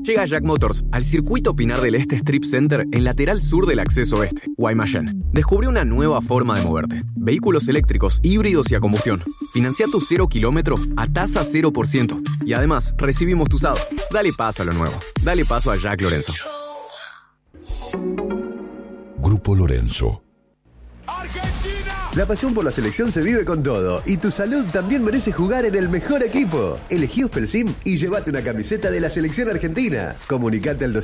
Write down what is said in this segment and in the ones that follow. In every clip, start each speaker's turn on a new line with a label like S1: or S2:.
S1: Llega Jack Motors al Circuito Pinar del Este Strip Center en lateral sur del acceso este, Guaymallén. Descubre una nueva forma de moverte. Vehículos eléctricos, híbridos y a combustión. Financia tu 0 kilómetro a tasa 0%. Y además, recibimos tu usado. Dale paso a lo nuevo. Dale paso a Jack Lorenzo.
S2: Grupo Lorenzo.
S3: La pasión por la selección se vive con todo y tu salud también merece jugar en el mejor equipo. Elegí Ospelsim y llévate una camiseta de la selección argentina. Comunicate al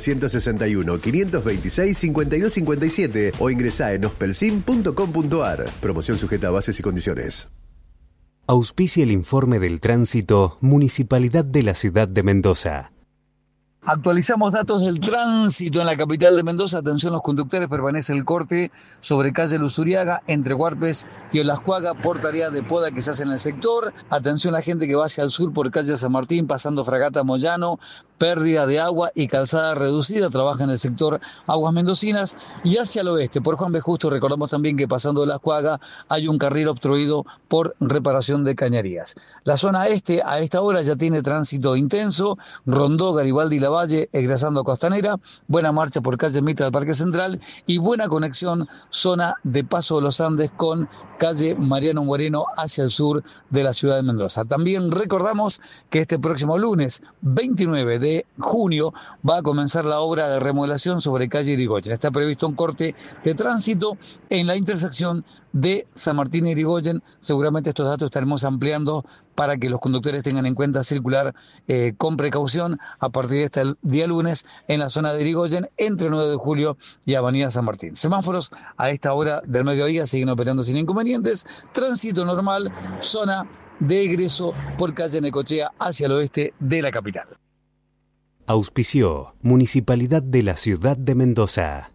S3: 261-526-5257 o ingresá en ospelsim.com.ar. Promoción sujeta a bases y condiciones.
S4: Auspicia el informe del tránsito Municipalidad de la Ciudad de Mendoza.
S5: Actualizamos datos del tránsito en la capital de Mendoza. Atención, los conductores, permanece el corte sobre calle Luzuriaga, entre Huarpes y Olascuaga, por tarea de poda que se hace en el sector. Atención, la gente que va hacia el sur por calle San Martín, pasando Fragata Moyano, pérdida de agua y calzada reducida, trabaja en el sector Aguas Mendocinas. Y hacia el oeste, por Juan B. Justo, recordamos también que pasando Olascuaga hay un carril obstruido por reparación de cañerías. La zona este a esta hora ya tiene tránsito intenso, Rondó, Garibaldi y Lavalle, egresando a Costanera, buena marcha por calle Mitra al Parque Central y buena conexión zona de Paso de los Andes con calle Mariano Moreno hacia el sur de la ciudad de Mendoza. También recordamos que este próximo lunes 29 de junio va a comenzar la obra de remodelación sobre calle Irigoyen. Está previsto un corte de tránsito en la intersección de San Martín y Irigoyen. Seguramente estos datos estaremos ampliando para que los conductores tengan en cuenta circular con precaución a partir de este día lunes en la zona de Irigoyen entre 9 de julio y Avenida San Martín. Semáforos a esta hora del mediodía siguen operando sin inconvenientes. Tránsito normal, zona de egreso por calle Necochea hacia el oeste de la capital.
S4: Auspició Municipalidad de la Ciudad de Mendoza.